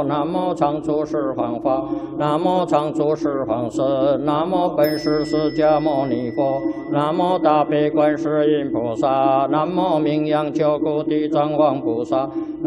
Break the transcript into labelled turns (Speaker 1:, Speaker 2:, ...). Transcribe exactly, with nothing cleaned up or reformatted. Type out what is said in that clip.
Speaker 1: 佛，南无常住十方法，南无常住十方神，南无本师释迦牟尼佛，南无大悲观世音菩萨，南无名扬救苦地藏王菩萨。